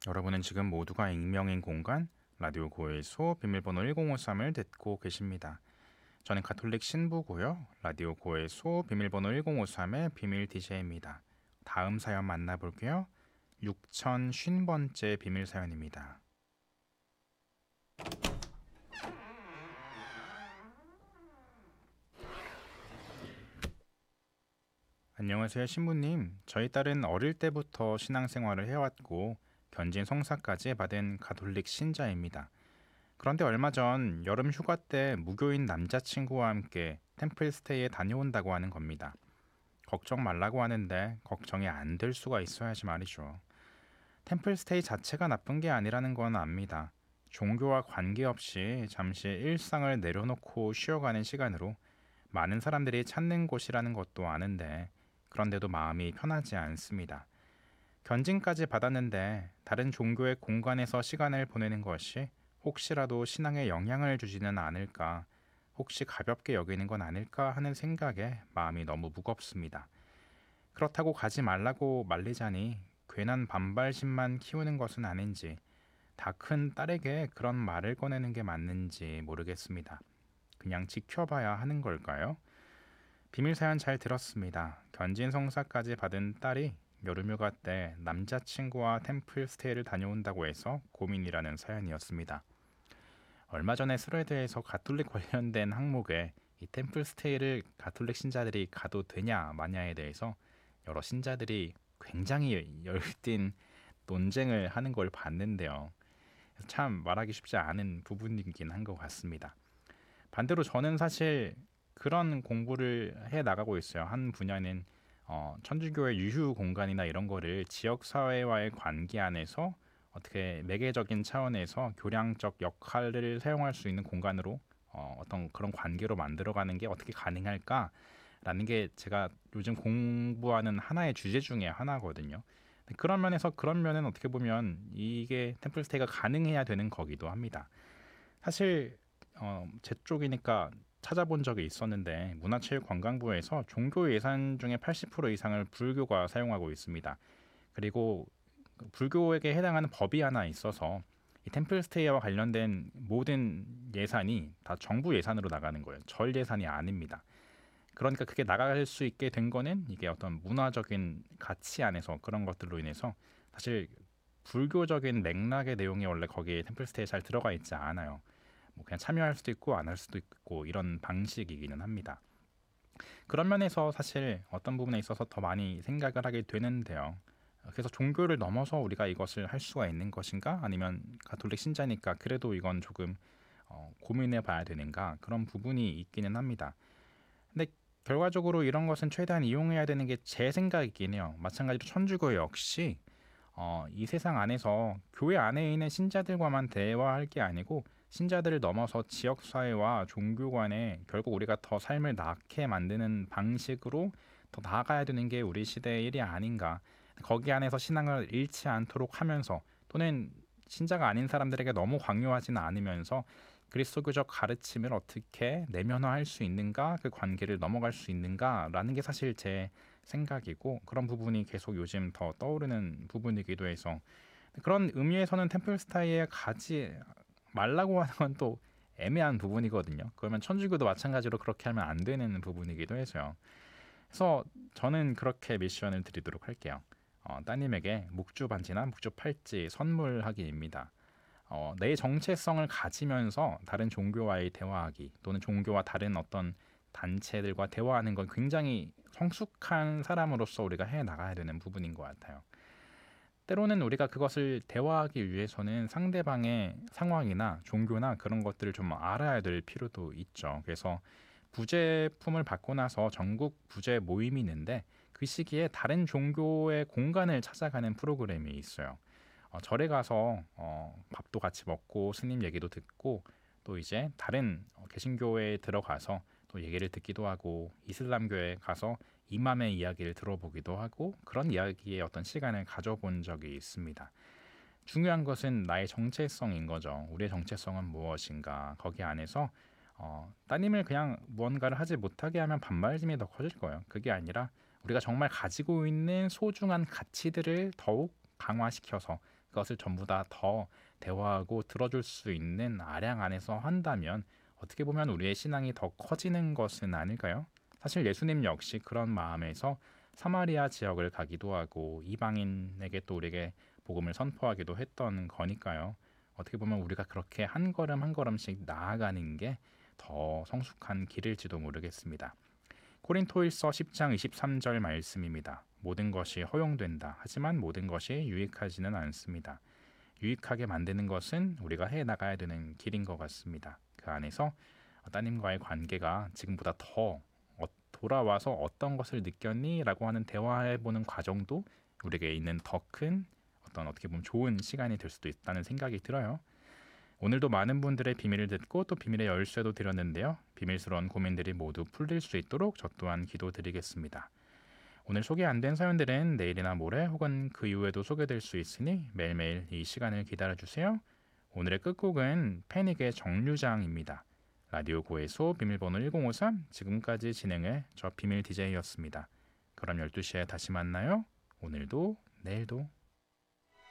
여러분은 지금 모두가 익명인 공간 라디오 고일소 비밀번호 1053을 듣고 계십니다. 저는 가톨릭 신부고요. 라디오 고일소 비밀번호 1053의 비밀 DJ입니다. 다음 사연 만나볼게요. 6050번째 비밀 사연입니다. 안녕하세요, 신부님. 저희 딸은 어릴 때부터 신앙생활을 해왔고 견진 성사까지 받은 가톨릭 신자입니다. 그런데 얼마 전 여름 휴가 때 무교인 남자친구와 함께 템플스테이에 다녀온다고 하는 겁니다. 걱정 말라고 하는데 걱정이 안 될 수가 있어야지 말이죠. 템플스테이 자체가 나쁜 게 아니라는 건 압니다. 종교와 관계없이 잠시 일상을 내려놓고 쉬어가는 시간으로 많은 사람들이 찾는 곳이라는 것도 아는데 그런데도 마음이 편하지 않습니다. 견진까지 받았는데 다른 종교의 공간에서 시간을 보내는 것이 혹시라도 신앙에 영향을 주지는 않을까, 혹시 가볍게 여기는 건 아닐까 하는 생각에 마음이 너무 무겁습니다. 그렇다고 가지 말라고 말리자니 괜한 반발심만 키우는 것은 아닌지, 다 큰 딸에게 그런 말을 꺼내는 게 맞는지 모르겠습니다. 그냥 지켜봐야 하는 걸까요? 비밀 사연 잘 들었습니다. 견진 성사까지 받은 딸이 여름휴가 때 남자친구와 템플 스테이를 다녀온다고 해서 고민이라는 사연이었습니다. 얼마 전에 스웨드에서 가톨릭 관련된 항목에 이 템플 스테이를 가톨릭 신자들이 가도 되냐 마냐에 대해서 여러 신자들이 굉장히 열띤 논쟁을 하는 걸 봤는데요. 참 말하기 쉽지 않은 부분이긴 한 것 같습니다. 반대로 저는 사실 그런 공부를 해 나가고 있어요. 한 분야는 천주교의 유휴 공간이나 이런 거를 지역 사회와의 관계 안에서 어떻게 매개적인 차원에서 교량적 역할을 사용할 수 있는 공간으로 어떤 그런 관계로 만들어가는 게 어떻게 가능할까라는 게 제가 요즘 공부하는 하나의 주제 중에 하나거든요. 그런 면에서 그런 면은 어떻게 보면 이게 템플스테이가 가능해야 되는 거기도 합니다. 사실 제 쪽이니까 찾아본 적이 있었는데 문화체육관광부에서 종교 예산 중에 80% 이상을 불교가 사용하고 있습니다. 그리고 불교에게 해당하는 법이 하나 있어서 이 템플스테이와 관련된 모든 예산이 다 정부 예산으로 나가는 거예요. 절 예산이 아닙니다. 그러니까 그게 나갈 수 있게 된 거는 이게 어떤 문화적인 가치 안에서 그런 것들로 인해서 사실 불교적인 맥락의 내용이 원래 거기에 템플스테이에 잘 들어가 있지 않아요. 뭐 그냥 참여할 수도 있고 안 할 수도 있고 이런 방식이기는 합니다. 그런 면에서 사실 어떤 부분에 있어서 더 많이 생각을 하게 되는데요. 그래서 종교를 넘어서 우리가 이것을 할 수가 있는 것인가? 아니면 가톨릭 신자니까 그래도 이건 조금 고민해 봐야 되는가? 그런 부분이 있기는 합니다. 근데 결과적으로 이런 것은 최대한 이용해야 되는 게 제 생각이긴 해요. 마찬가지로 천주교 역시 이 세상 안에서 교회 안에 있는 신자들과만 대화할 게 아니고 신자들을 넘어서 지역사회와 종교 간에 결국 우리가 더 삶을 낫게 만드는 방식으로 더 나아가야 되는 게 우리 시대의 일이 아닌가. 거기 안에서 신앙을 잃지 않도록 하면서 또는 신자가 아닌 사람들에게 너무 강요하지는 않으면서 그리스도교적 가르침을 어떻게 내면화할 수 있는가, 그 관계를 넘어갈 수 있는가라는 게 사실 제 생각이고 그런 부분이 계속 요즘 더 떠오르는 부분이기도 해서 그런 의미에서는 템플스타이에 가지 말라고 하는 건 또 애매한 부분이거든요. 그러면 천주교도 마찬가지로 그렇게 하면 안 되는 부분이기도 해서요. 그래서 저는 그렇게 미션을 드리도록 할게요. 따님에게 묵주 반지나 묵주 팔찌 선물하기입니다. 내 정체성을 가지면서 다른 종교와의 대화하기 또는 종교와 다른 어떤 단체들과 대화하는 건 굉장히 성숙한 사람으로서 우리가 해 나가야 되는 부분인 것 같아요. 때로는 우리가 그것을 대화하기 위해서는 상대방의 상황이나 종교나 그런 것들을 좀 알아야 될 필요도 있죠. 그래서 부제품을 받고 나서 전국 부제 모임이 있는데 그 시기에 다른 종교의 공간을 찾아가는 프로그램이 있어요. 절에 가서 밥도 같이 먹고 스님 얘기도 듣고 또 이제 다른 개신교에 들어가서 또 얘기를 듣기도 하고 이슬람교에 가서 이맘의 이야기를 들어보기도 하고 그런 이야기의 어떤 시간을 가져본 적이 있습니다. 중요한 것은 나의 정체성인 거죠. 우리의 정체성은 무엇인가. 거기 안에서 따님을 그냥 무언가를 하지 못하게 하면 반발심이 더 커질 거예요. 그게 아니라 우리가 정말 가지고 있는 소중한 가치들을 더욱 강화시켜서 그것을 전부 다 대화하고 들어줄 수 있는 아량 안에서 한다면 어떻게 보면 우리의 신앙이 더 커지는 것은 아닐까요? 사실 예수님 역시 그런 마음에서 사마리아 지역을 가기도 하고 이방인에게 또 우리에게 복음을 선포하기도 했던 거니까요. 어떻게 보면 우리가 그렇게 한 걸음 한 걸음씩 나아가는 게 더 성숙한 길일지도 모르겠습니다. 코린토일서 10장 23절 말씀입니다. 모든 것이 허용된다. 하지만 모든 것이 유익하지는 않습니다. 유익하게 만드는 것은 우리가 해 나가야 되는 길인 것 같습니다. 그 안에서 따님과의 관계가 지금보다 더 돌아와서 어떤 것을 느꼈니? 라고 하는 대화해보는 과정도 우리에게 있는 더 큰 어떻게 보면 좋은 시간이 될 수도 있다는 생각이 들어요. 오늘도 많은 분들의 비밀을 듣고 또 비밀의 열쇠도 드렸는데요. 비밀스러운 고민들이 모두 풀릴 수 있도록 저 또한 기도드리겠습니다. 오늘 소개 안 된 사연들은 내일이나 모레 혹은 그 이후에도 소개될 수 있으니 매일매일 이 시간을 기다려주세요. 오늘의 끝곡은 패닉의 정류장입니다. 라디오 고해소 비밀번호 1053 지금까지 진행해 저 비밀 DJ였습니다. 그럼 12시에 다시 만나요. 오늘도 내일도.